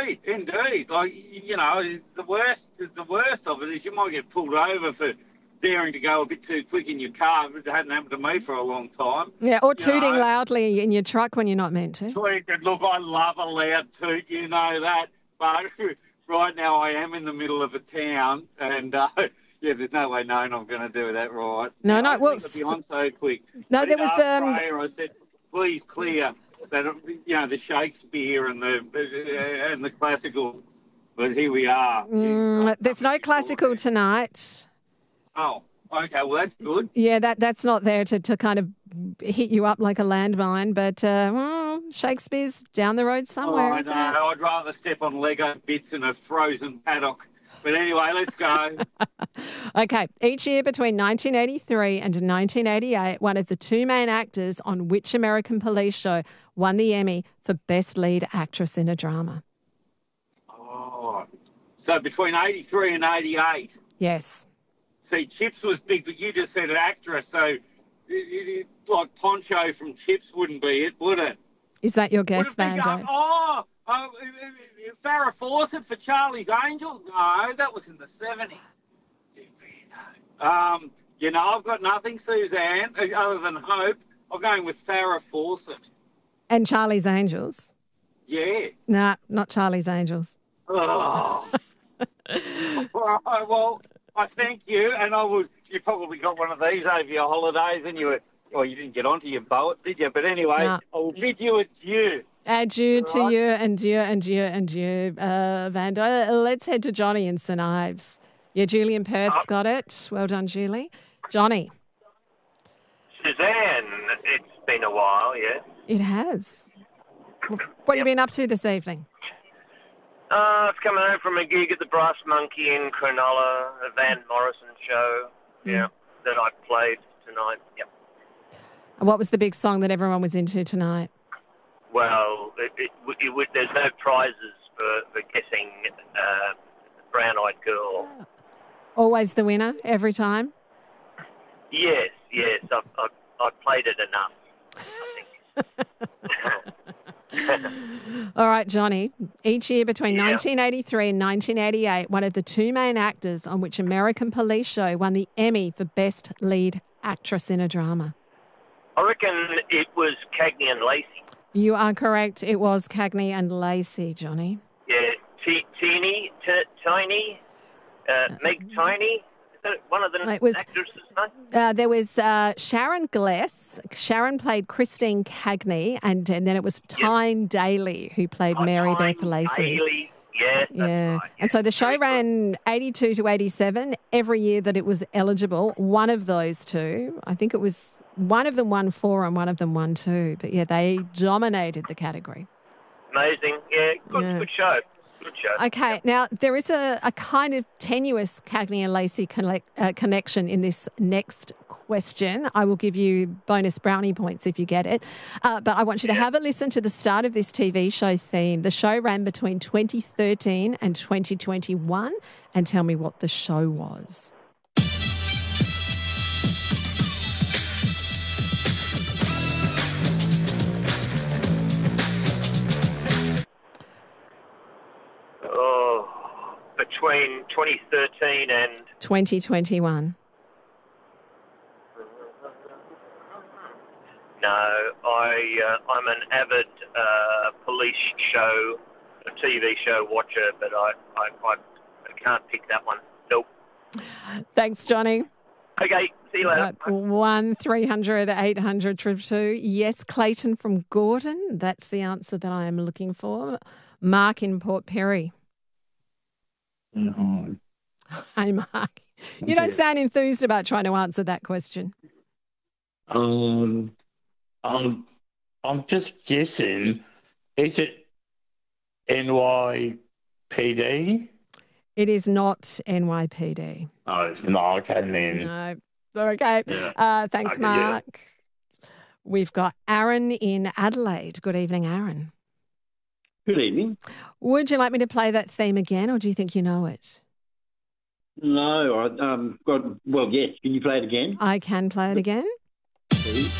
indeed. Like, the worst of it is you might get pulled over for daring to go a bit too quick in your car. It hadn't happened to me for a long time. Yeah, or tooting loudly in your truck when you're not meant to. Look, I love a loud toot, you know that. But right now I am in the middle of a town and... there's no way known I'm going to do that right. No. Well, beyond so quick. No, but there was. Prayer, I said, please clear that the Shakespeare and the classical. But here we are. There's no classical tonight. Oh, okay. Well, that's good. Yeah, that's not there to kind of hit you up like a landmine. But Shakespeare's down the road somewhere. I know. I'd rather step on Lego bits in a frozen paddock. But anyway, let's go. Okay. Each year between 1983 and 1988, one of the two main actors on which American police show won the Emmy for Best Lead Actress in a Drama? Oh, so between 83 and 88. Yes. See, Chips was big, but you just said an actress, so like Poncho from Chips wouldn't be it, would it? Is that your guess, Vando? Farrah Fawcett for Charlie's Angels? No, that was in the 70s. I've got nothing, Suzanne, other than hope. I'm going with Farrah Fawcett. And Charlie's Angels? Yeah. Nah, not Charlie's Angels. Oh. All right, well, I thank you, and you probably got one of these over your holidays, and you didn't get onto your boat, did you? But anyway, No. I'll bid you adieu. Adieu to you, and you, Vando. Let's head to Johnny in St Ives. Yeah, Julie in Perth's got it. Well done, Julie. Johnny. Suzanne, it's been a while, yeah? It has. What have you been up to this evening? I've come home from a gig at the Brass Monkey in Cronulla, a Van Morrison show, that I played tonight. Yep. And what was the big song that everyone was into tonight? Well, there's no prizes for guessing Brown Eyed Girl. Always the winner, every time? Yes. I've played it enough, I think. All right, Johnny. Each year between 1983 and 1988, one of the two main actors on which American police show won the Emmy for Best Lead Actress in a Drama? I reckon it was Cagney and Lacey. You are correct. It was Cagney and Lacey, Johnny. Yeah, Tiny, Meg Tiny. Is that one of the actresses' name? There was Sharon Gless. Sharon played Christine Cagney, and then it was Tyne Daly who played Mary Beth Lacey. Daly. Yes, that's right. And so the show ran 82 to 87 every year that it was eligible. One of those two, I think it was one of them won 4 and one of them won 2. But, they dominated the category. Amazing. Yeah, good show. Good show. Okay, now there is a kind of tenuous Cagney and Lacey connection in this next question. I will give you bonus brownie points if you get it. But I want you to have a listen to the start of this TV show theme. The show ran between 2013 and 2021, and tell me what the show was. Between 2013 and 2021. No, I'm an avid police show, a TV show watcher, but I can't pick that one. Nope. Thanks, Johnny. Okay, see you later. 1300 800 222. Yes, Clayton from Gordon. That's the answer that I am looking for. Mark in Port Perry. No. Hey, Mark. You don't sound enthused about trying to answer that question. I'm just guessing. Is it NYPD? It is not NYPD. Oh, it's not. Okay, then. No. Okay. Yeah. Thanks, Okay, Mark. Yeah. We've got Aaron in Adelaide. Good evening, Aaron. Good evening. Would you like me to play that theme again, or do you think you know it? No, yes. Can you play it again? I can play it again.